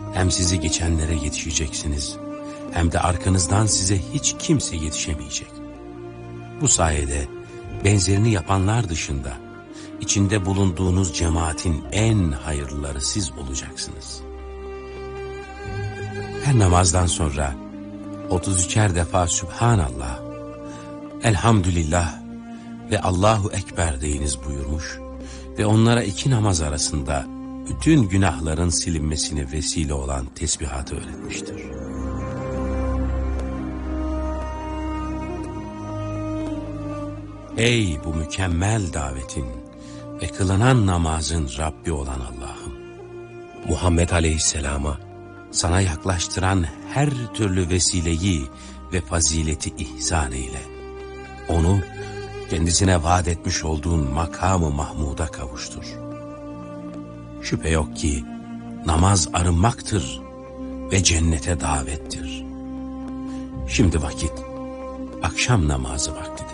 Hem sizi geçenlere yetişeceksiniz, hem de arkanızdan size hiç kimse yetişemeyecek. Bu sayede benzerini yapanlar dışında içinde bulunduğunuz cemaatin en hayırlıları siz olacaksınız. Her namazdan sonra 33'er defa Sübhanallah, Elhamdülillah ve Allahu Ekber deyiniz buyurmuş ve onlara 2 namaz arasında bütün günahların silinmesine vesile olan tesbihatı öğretmiştir. Ey bu mükemmel davetin ve kılınan namazın Rabbi olan Allah'ım! Muhammed Aleyhisselam'a sana yaklaştıran her türlü vesileyi ve fazileti ihsan eyle. Onu kendisine vaat etmiş olduğun makamı Mahmud'a kavuştur. Şüphe yok ki namaz arınmaktır ve cennete davettir. Şimdi vakit akşam namazı vaktidir.